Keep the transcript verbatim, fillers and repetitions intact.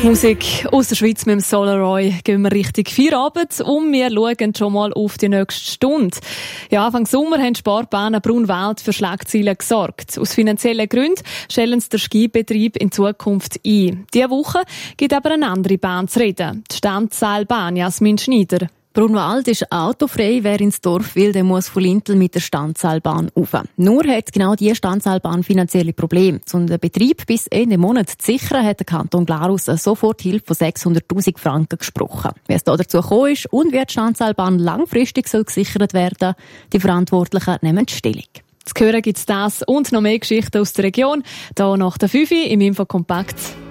Musik aus der Schweiz mit dem Solaroy gehen wir Richtung Feierabend und wir schauen schon mal auf die nächste Stunde. Ja, Anfang Sommer haben die Sportbahnen Brunwald für Schlagzeilen gesorgt. Aus finanziellen Gründen stellen sie den Skibetrieb in Zukunft ein. Diese Woche gibt aber eine andere Bahn zu reden. Die Standseilbahn Jasmin Schneider. Brunwald ist autofrei. Wer ins Dorf will, der muss von Lintel mit der Standseilbahn rauf. Nur hat genau diese Standseilbahn finanzielle Probleme. Um den Betrieb bis Ende Monat zu sichern, hat der Kanton Glarus eine Soforthilfe von sechshunderttausend Franken gesprochen. Wie es da dazu gekommen ist und wie die Standseilbahn langfristig soll gesichert werden, die Verantwortlichen nehmen die Stellung. Zu hören gibt's das und noch mehr Geschichten aus der Region. Hier nach der fünf im Infokompakt.